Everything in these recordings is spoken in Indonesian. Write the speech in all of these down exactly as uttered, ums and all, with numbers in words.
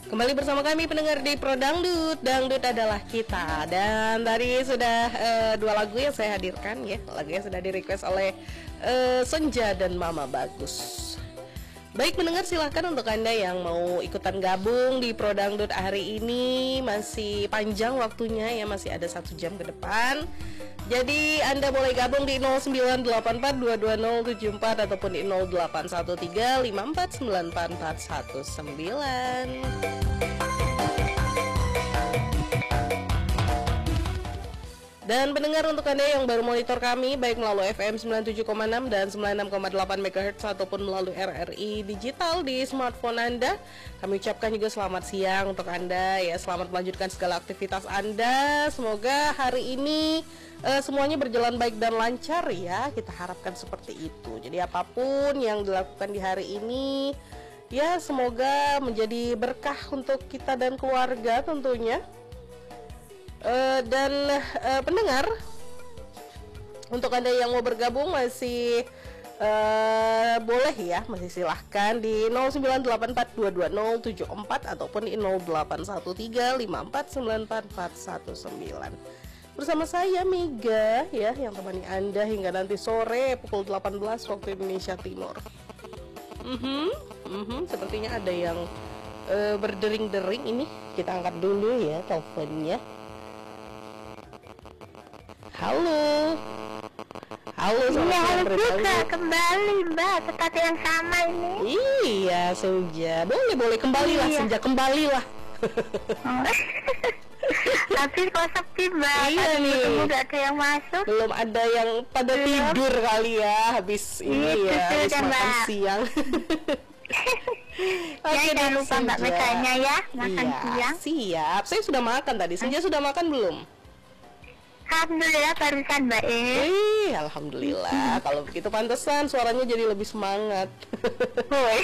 Kembali bersama kami pendengar di Pro Dangdut. Dangdut adalah kita. Dan tadi sudah uh, dua lagu yang saya hadirkan ya. Lagunya sudah di request oleh uh, Senja dan Mama Bagus. Baik pendengar, silahkan untuk Anda yang mau ikutan gabung di Pro Dangdut hari ini. Masih panjang waktunya ya, masih ada satu jam ke depan. Jadi Anda boleh gabung di nol sembilan delapan empat dua dua nol tujuh empat ataupun di nol delapan satu tiga lima empat sembilan empat empat satu sembilan. Dan pendengar, untuk Anda yang baru monitor kami baik melalui F M sembilan puluh tujuh koma enam dan sembilan puluh enam koma delapan megahertz ataupun melalui R R I digital di smartphone Anda, kami ucapkan juga selamat siang untuk Anda ya. Selamat melanjutkan segala aktivitas Anda. Semoga hari ini uh, semuanya berjalan baik dan lancar ya. Kita harapkan seperti itu. Jadi apapun yang dilakukan di hari ini ya, semoga menjadi berkah untuk kita dan keluarga tentunya. Uh, dan uh, pendengar, untuk Anda yang mau bergabung masih uh, boleh ya, masih silahkan di nol sembilan delapan empat dua dua nol tujuh empat ataupun di nol delapan satu tiga lima empat sembilan empat empat satu sembilan. Bersama saya Mega ya, yang temani Anda hingga nanti sore pukul delapan belas waktu Indonesia Timur. Mm-hmm, mm-hmm, sepertinya ada yang uh, berdering-dering ini. Kita angkat dulu ya teleponnya. Halo. Halo, iya, halo juga kembali Mbak, tempat yang sama ini. Iya, Senja. Boleh, boleh kembalilah iya. Senja, kembalilah. Oh. Tapi kok sepi Mbak. Iya nih. Belum ada yang masuk. Belum ada yang pada belum. Tidur kali ya habis ini ya, habis makan Mbak. Siang. Oke, ya, jangan lupa Mbak Meganya ya, makan iya, siang. Siap. Saya sudah makan tadi. Senja sudah makan belum? Alhamdulillah barusan Mbak E. Eh, alhamdulillah. Kalau begitu pantesan suaranya jadi lebih semangat. Woi.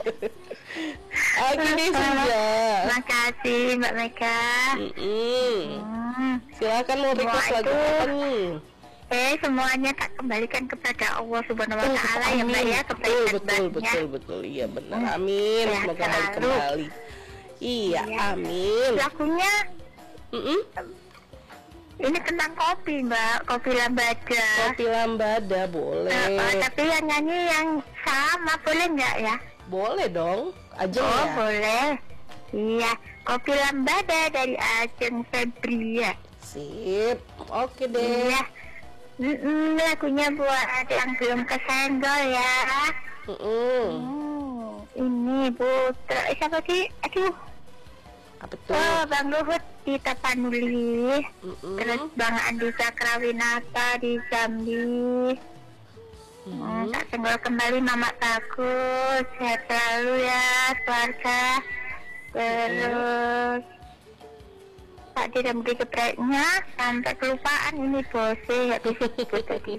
Oke deh Senja. Makasih Mbak Mega. Mm-mm. Hmm. Silakan mau request lagu apa nih? Eh, semuanya tak kembalikan kepada Allah Subhanahu wa taala ya Mbak ya, betul betul betul betul. Iya benar. Amin. Ya, semoga baik kembali. Iya, iya, amin. Lagunya Mm-mm. Ini tentang kopi Mbak, kopi lambada. Kopi lambada boleh. Uh, tapi yang nyanyi yang sama boleh nggak ya? Boleh dong, Ajeng oh, ya. Oh boleh. Iya, kopi lambada dari Ajeng Febria. Sip, oke deh. Iya. Mm-mm, lagunya buat yang belum kesenggol ya. Mm-mm. Hmm, ini Putra, eh, siapa sih? Aduh. Apa tuh? Oh, Bang Luhut di Tapanuli. Mm-mm. Terus Bang Andika Krawinata di Jambi. Mm-hmm. Hmm, tak senggol kembali Mama Bagus. Sehat selalu ya keluarga. Terus mm-hmm. Pak Direm di gebreknya sampai kelupaan ini bose nggak bisa sebut tadi.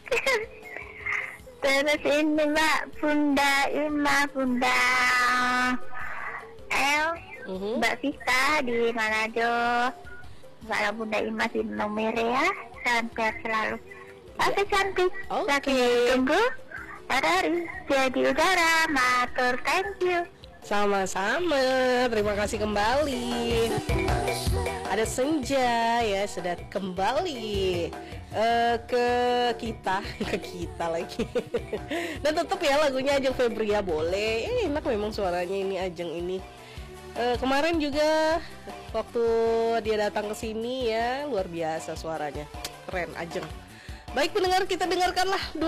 Terus ini Mbak Bunda Ima, Bunda El, uh-huh. Mbak Vita di Manado, Mbak Bunda Ima di Nomere ya, salam sehat selalu. Oke cantik, okay. Lagi tunggu hari jadi udara, matur thank you. Sama-sama, terima kasih kembali. Ada Senja ya, sudah kembali uh, ke kita, ke kita lagi. Dan tetap ya lagunya Ajeng Febria boleh. Eh, enak memang suaranya ini Ajeng ini. Uh, kemarin juga waktu dia datang ke sini ya, luar biasa suaranya, keren Ajeng. Baik pendengar, kita dengarkanlah dulu